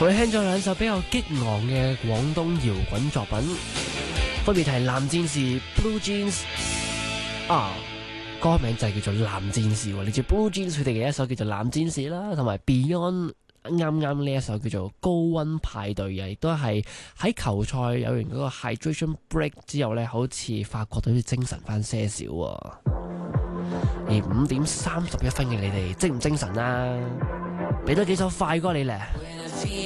佢聽咗兩首比較激昂嘅廣東搖滾作品，分別係藍戰士 Blue Jeans 歌名就係叫做藍戰士，嚟自 Blue Jeans 佢哋嘅一首叫做藍戰士啦，同埋 Beyond 啱啱呢一首叫做高溫派對啊，亦都係喺球賽有完嗰個 hydration break 之後呢，好似發覺到啲精神翻些少喎。而5:31嘅你哋精唔精神啊？俾多幾首快歌你咧。